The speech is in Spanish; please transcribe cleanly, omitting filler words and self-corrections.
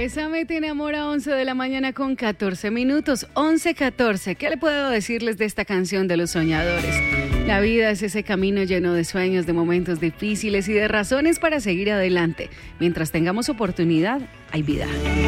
Bésame te enamora, 11 de la mañana con 14 minutos, 11:14. ¿Qué le puedo decirles de esta canción de Los Soñadores? La vida es ese camino lleno de sueños, de momentos difíciles y de razones para seguir adelante. Mientras tengamos oportunidad, hay vida.